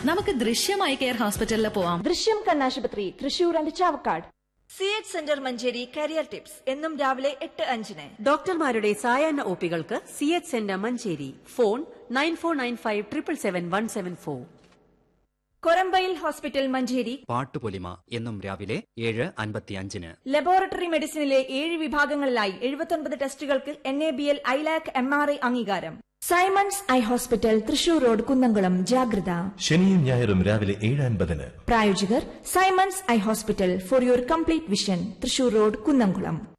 നമുക്ക് ദൃശ്യമായി കെയർ ഹോസ്പിറ്റലിൽ പോവാം. ദൃശ്യം കണ്ണാശുപത്രി, Thrissur and Chavakkad. CH centre Manjeri career tips എന്നും രാവിലെ 8:05. ഡോക്ടർമാരുടെ സായാഹ്ന ഒപികൾക്ക് CH centre Manjeri. Phone 9495777174. Korambayil hospital Manjeri Pattupolima എന്നും രാവിലെ 7:55. ലബോറട്ടറി മെഡിസിനിലെ 7 വിഭാഗങ്ങളിലായി 79 ടെസ്റ്റുകൾക്ക് NABL ILAC MRI അംഗീകാരം. Symons eye hospital, Thrissur road, Kunnamkulam. ജാഗ്രത. ശനിയും ഞായറും രാവിലെ 7:50. പ്രായോജകർ Symons eye hospital, for your complete vision, Thrissur road, Kunnamkulam.